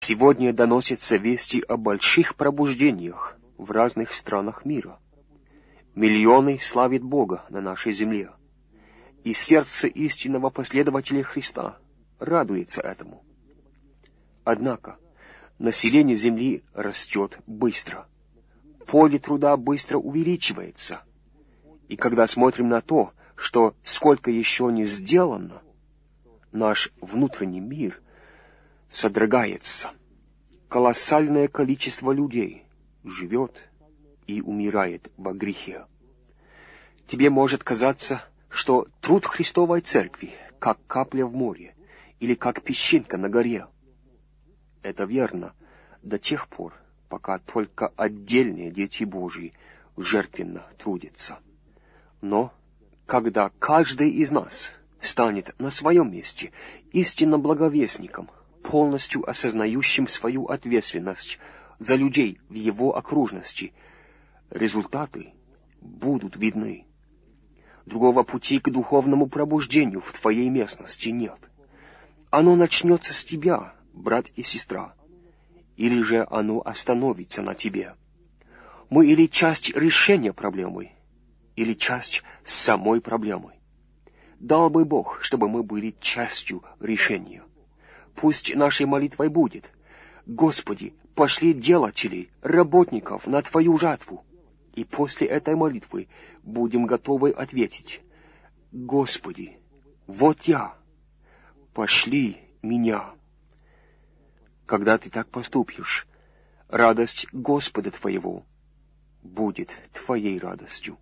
Сегодня доносятся вести о больших пробуждениях в разных странах мира. Миллионы славят Бога на нашей земле, и сердце истинного последователя Христа радуется этому. Однако население земли растет быстро, поле труда быстро увеличивается, и когда смотрим на то, что сколько еще не сделано, наш внутренний мир содрогается. Колоссальное количество людей живет и умирает во грехе. Тебе может казаться, что труд Христовой Церкви как капля в море или как песчинка на горе. Это верно до тех пор, пока только отдельные дети Божьи жертвенно трудятся. Но когда каждый из нас станет на своем месте истинно благовестником, полностью осознающим свою ответственность за людей в его окружности, результаты будут видны. Другого пути к духовному пробуждению в твоей местности нет. Оно начнется с тебя, брат и сестра, или же оно остановится на тебе. Мы или часть решения проблемы, или часть самой проблемы. Дал бы Бог, чтобы мы были частью решения. Пусть нашей молитвой будет: Господи, пошли делателей, работников на Твою жатву. И после этой молитвы будем готовы ответить: Господи, вот я, пошли меня. Когда ты так поступишь, радость Господа твоего будет твоей радостью.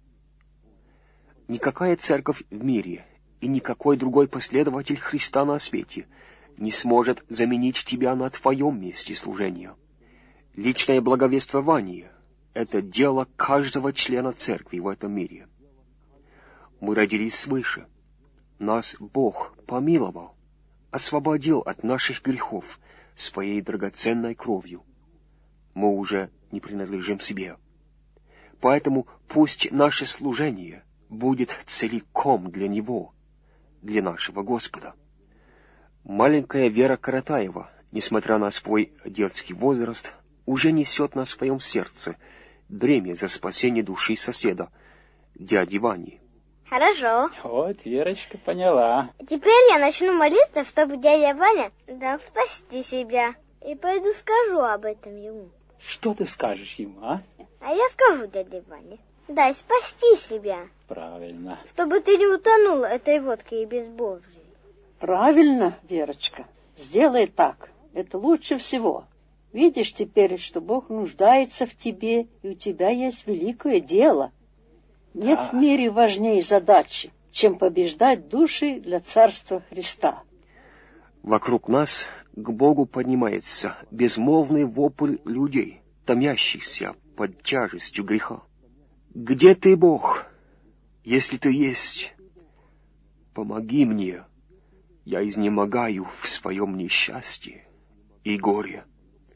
Никакая церковь в мире и никакой другой последователь Христа на свете не сможет заменить тебя на твоем месте служения. Личное благовествование — это дело каждого члена церкви в этом мире. Мы родились свыше. Нас Бог помиловал, освободил от наших грехов своей драгоценной кровью. Мы уже не принадлежим себе. Поэтому пусть наше служение будет целиком для Него, для нашего Господа. Маленькая Вера Каратаева, несмотря на свой детский возраст, уже несет на своем сердце бремя за спасение души соседа, дяди Вани. Хорошо. Вот, Верочка поняла. Теперь я начну молиться, чтобы дядя Ваня дал спасти себя. И пойду скажу об этом ему. Что ты скажешь ему, а? А я скажу дяде Ване: дай спасти себя. Правильно. Чтобы ты не утонул этой водкой и безбожьей. Правильно, Верочка. Сделай так. Это лучше всего. Видишь теперь, что Бог нуждается в тебе, и у тебя есть великое дело. Нет в мире важнее задачи, чем побеждать души для Царства Христа. Вокруг нас к Богу поднимается безмолвный вопль людей, томящихся под тяжестью греха. Где ты, Бог? Если ты есть, помоги мне. Я изнемогаю в своем несчастье и горе.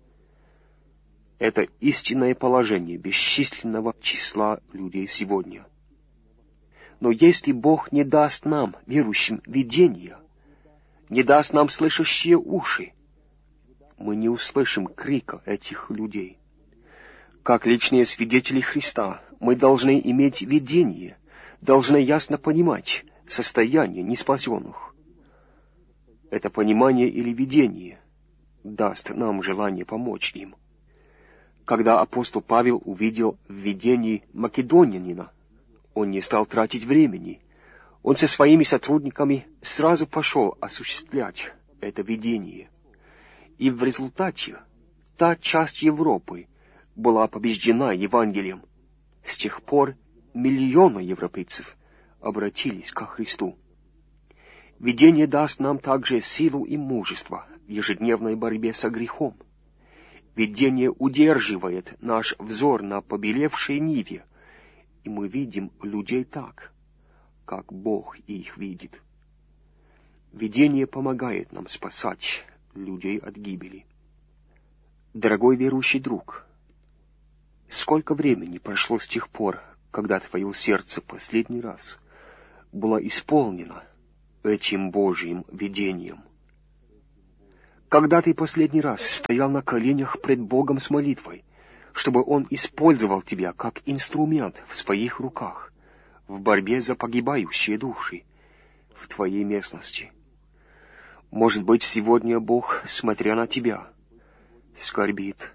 Это истинное положение бесчисленного числа людей сегодня. Но если Бог не даст нам, верующим, видения, не даст нам слышащие уши, мы не услышим крика этих людей. Как личные свидетели Христа, мы должны иметь видение, должны ясно понимать состояние неспасенных. Это понимание или видение даст нам желание помочь им. Когда апостол Павел увидел в видении македонянина, он не стал тратить времени. Он со своими сотрудниками сразу пошел осуществлять это видение. И в результате та часть Европы была побеждена Евангелием. С тех пор миллионы европейцев обратились ко Христу. Видение даст нам также силу и мужество в ежедневной борьбе со грехом. Видение удерживает наш взор на побелевшей ниве, и мы видим людей так, как Бог их видит. Видение помогает нам спасать людей от гибели. Дорогой верующий друг, сколько времени прошло с тех пор, когда твое сердце последний раз было исполнено этим Божьим видением? Когда ты последний раз стоял на коленях пред Богом с молитвой, чтобы Он использовал тебя как инструмент в своих руках в борьбе за погибающие души в твоей местности? Может быть, сегодня Бог, смотря на тебя, скорбит.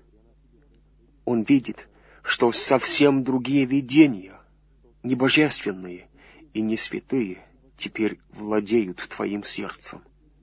Он видит, что совсем другие видения, не божественные и не святые, теперь владеют твоим сердцем.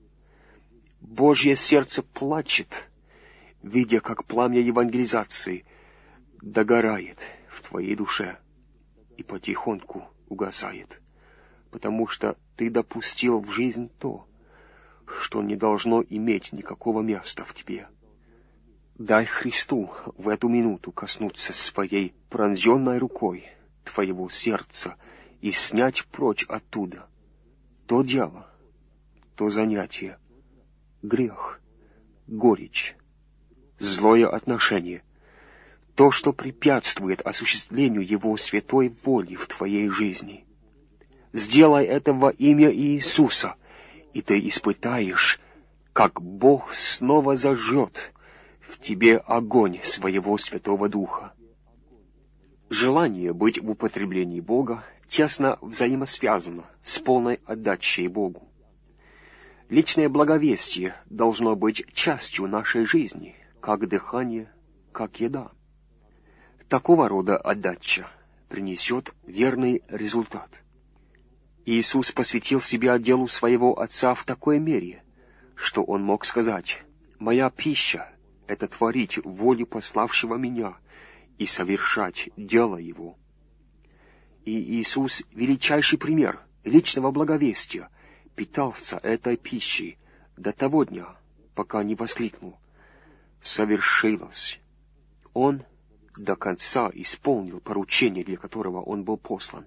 Божье сердце плачет, видя, как пламя евангелизации догорает в твоей душе и потихоньку угасает, потому что ты допустил в жизнь то, что не должно иметь никакого места в тебе. Дай Христу в эту минуту коснуться своей пронзенной рукой твоего сердца и снять прочь оттуда то дело, то занятие, грех, горечь, злое отношение, то, что препятствует осуществлению Его святой воли в твоей жизни. Сделай это во имя Иисуса, и ты испытаешь, как Бог снова зажжет в тебе огонь своего Святого Духа. Желание быть в употреблении Бога тесно взаимосвязано с полной отдачей Богу. Личное благовестие должно быть частью нашей жизни, как дыхание, как еда. Такого рода отдача принесет верный результат. Иисус посвятил себя делу своего Отца в такой мере, что Он мог сказать: «Моя пища — это творить волю пославшего Меня и совершать дело Его». И Иисус, величайший пример личного благовестия, питался этой пищей до того дня, пока не воскликнул: «Совершилось». Он до конца исполнил поручение, для которого он был послан.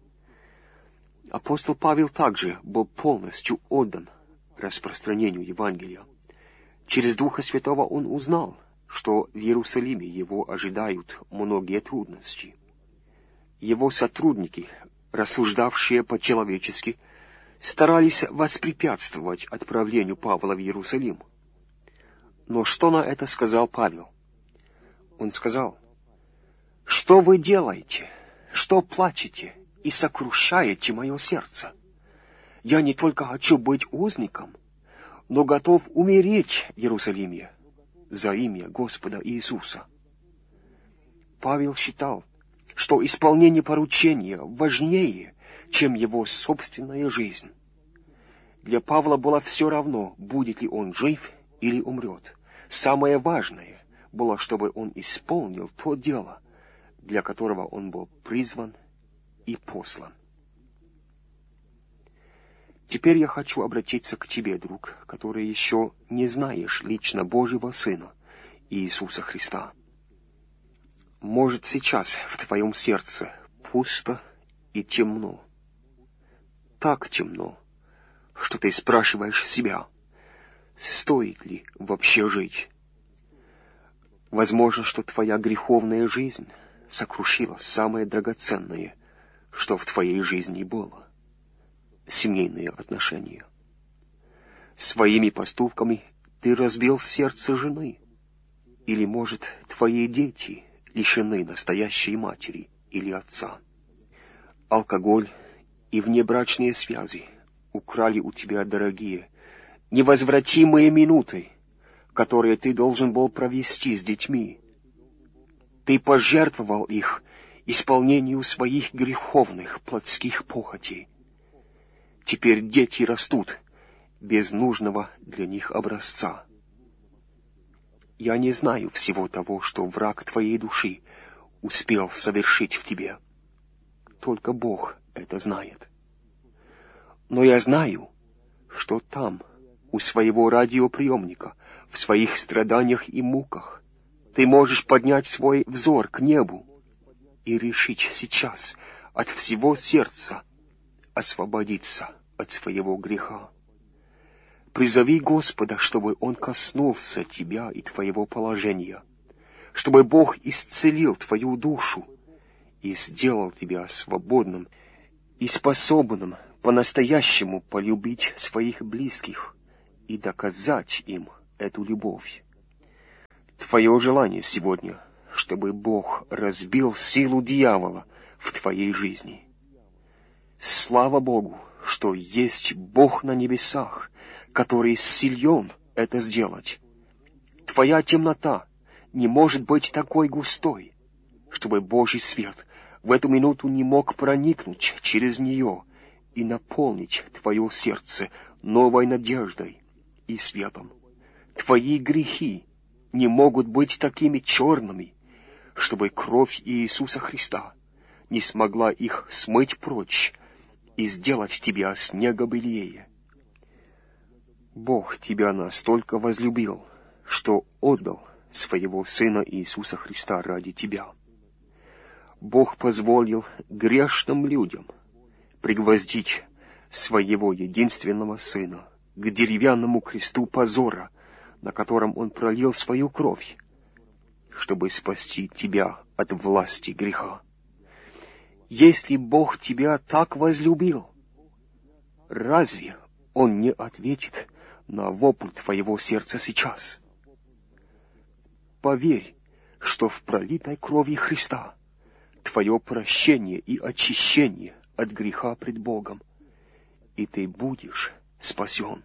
Апостол Павел также был полностью отдан распространению Евангелия. Через Духа Святого он узнал, что в Иерусалиме его ожидают многие трудности. Его сотрудники, рассуждавшие по-человечески, старались воспрепятствовать отправлению Павла в Иерусалим. Но что на это сказал Павел? Он сказал: «Что вы делаете? Что плачете и сокрушаете мое сердце? Я не только хочу быть узником, но готов умереть в Иерусалиме за имя Господа Иисуса». Павел считал, что исполнение поручения важнее, чем его собственная жизнь. Для Павла было все равно, будет ли он жив или умрет. Самое важное было, чтобы он исполнил то дело, для которого он был призван и послан. Теперь я хочу обратиться к тебе, друг, который еще не знаешь лично Божьего Сына, Иисуса Христа. Может, сейчас в твоем сердце пусто и темно. Так темно, что ты спрашиваешь себя, стоит ли вообще жить. Возможно, что твоя греховная жизнь сокрушила самое драгоценное, что в твоей жизни было — семейные отношения. Своими поступками ты разбил сердце жены, или, может, твои дети лишены настоящей матери или отца. Алкоголь и внебрачные связи украли у тебя дорогие, невозвратимые минуты, которые ты должен был провести с детьми. Ты пожертвовал их исполнению своих греховных плотских похотей. Теперь дети растут без нужного для них образца. Я не знаю всего того, что враг твоей души успел совершить в тебе. Только Бог это знает. Но я знаю, что там, у своего радиоприемника, в своих страданиях и муках, ты можешь поднять свой взор к небу и решить сейчас от всего сердца освободиться от своего греха. Призови Господа, чтобы Он коснулся тебя и твоего положения, чтобы Бог исцелил твою душу и сделал тебя свободным и способным по-настоящему полюбить своих близких и доказать им эту любовь. Твое желание сегодня, чтобы Бог разбил силу дьявола в твоей жизни. Слава Богу, что есть Бог на небесах, который силен это сделать. Твоя темнота не может быть такой густой, чтобы Божий свет в эту минуту не мог проникнуть через нее и наполнить твое сердце новой надеждой и светом. Твои грехи не могут быть такими черными, чтобы кровь Иисуса Христа не смогла их смыть прочь и сделать тебя снегобелее. Бог тебя настолько возлюбил, что отдал своего Сына Иисуса Христа ради тебя. Бог позволил грешным людям пригвоздить своего единственного Сына к деревянному кресту позора, на котором Он пролил свою кровь, чтобы спасти тебя от власти греха. Если Бог тебя так возлюбил, разве Он не ответит на вопль твоего сердца сейчас? Поверь, что в пролитой крови Христа твое прощение и очищение от греха пред Богом, и ты будешь спасен.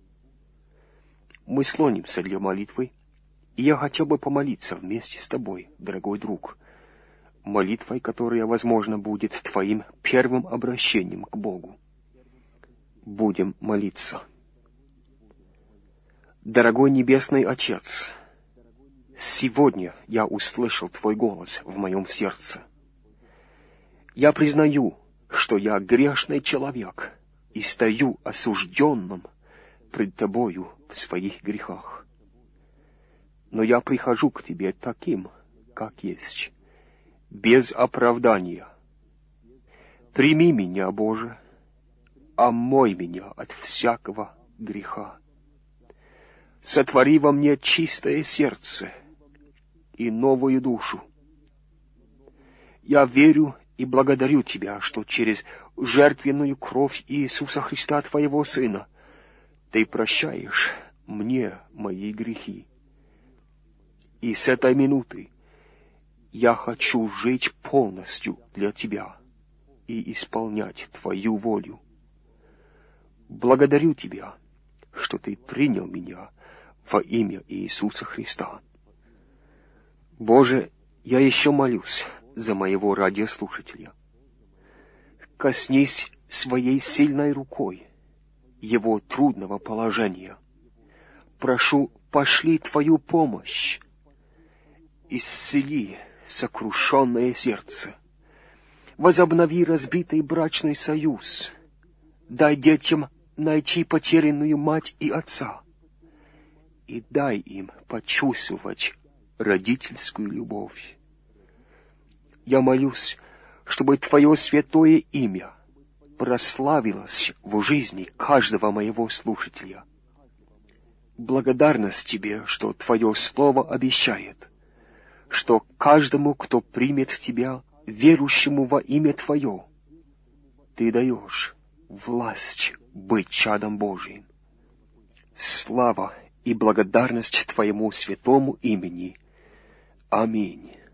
Мы склонимся для молитвы, и я хотел бы помолиться вместе с тобой, дорогой друг, молитвой, которая, возможно, будет твоим первым обращением к Богу. Будем молиться. Дорогой Небесный Отец, сегодня я услышал Твой голос в моем сердце. Я признаю, что я грешный человек и стою осужденным пред Тобою в своих грехах. Но я прихожу к Тебе таким, как есть, без оправдания. Прими меня, Боже, омой меня от всякого греха. Сотвори во мне чистое сердце и новую душу. Я верю и благодарю Тебя, что через жертвенную кровь Иисуса Христа, Твоего Сына, Ты прощаешь мне мои грехи. И с этой минуты я хочу жить полностью для Тебя и исполнять Твою волю. Благодарю Тебя, что Ты принял меня во имя Иисуса Христа. Боже, я еще молюсь за моего радиослушателя. Коснись своей сильной рукой его трудного положения. Прошу, пошли Твою помощь. Исцели сокрушенное сердце. Возобнови разбитый брачный союз. Дай детям найти потерянную мать и отца. И дай им почувствовать родительскую любовь. Я молюсь, чтобы Твое святое имя прославилось в жизни каждого моего слушателя. Благодарность Тебе, что Твое Слово обещает, что каждому, кто примет Тебя, верующему во имя Твое, Ты даешь власть быть чадом Божиим. Слава и благодарность Твоему святому имени. Аминь.